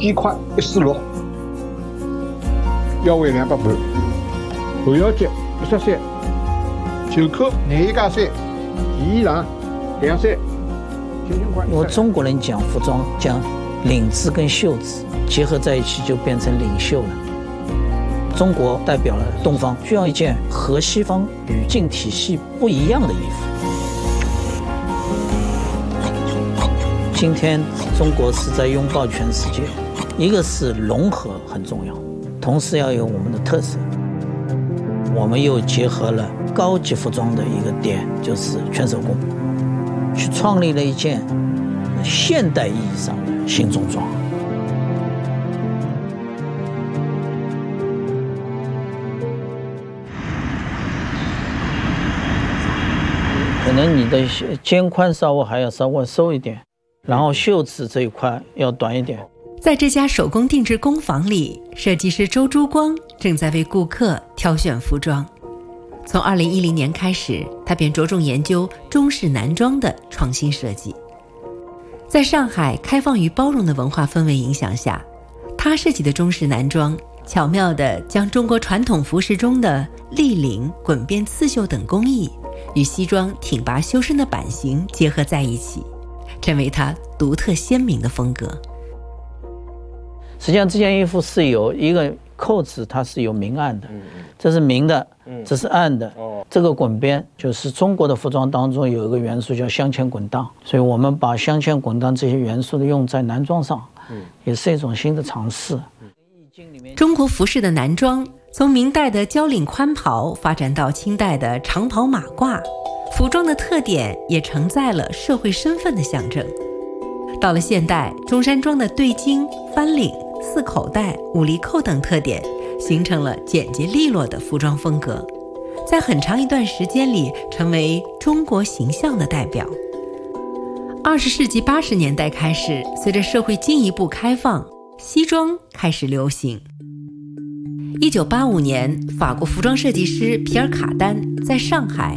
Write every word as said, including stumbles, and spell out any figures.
肩宽一四六，腰围两百半，后腰肌一十三，袖口廿一加三，前衣长两三，胸胸宽。 我中国人讲服装讲领子跟袖子结合在一起就变成领袖了。中国代表了东方，需要一件和西方语境体系不一样的衣服。今天中国是在拥抱全世界，一个是融合很重要，同时要有我们的特色。我们又结合了高级服装的一个点，就是全手工，去创立了一件现代意义上的新中装。可能你的肩宽稍微还要稍微收一点，然后袖子这一块要短一点。 在这家手工定制工坊里，设计师周珠光正在为顾客挑选服装。从二零一零年开始，他便着重研究中式男装的创新设计。在上海开放与包容的文化氛围影响下，他设计的中式男装巧妙地将中国传统服饰中的立领、滚边刺绣等工艺与西装挺拔修身的版型结合在一起，成为他独特鲜明的风格。 实际上这件衣服是有一个扣子，它是有明暗的，这是明的，这是暗的。这个滚边就是中国的服装当中有一个元素叫镶嵌滚荡，所以我们把镶嵌滚荡这些元素的用在男装上，也是一种新的尝试。 中国服饰的男装从明代的交领宽袍发展到清代的长袍马褂，服装的特点也承载了社会身份的象征。到了现代，中山装的对襟、翻领、四口袋、五厘扣等特点形成了简洁利落的服装风格，在很长一段时间里成为中国形象的代表。二十世纪八十年代开始，随着社会进一步开放，西装开始流行。一九八五年，法国服装设计师皮尔卡丹在上海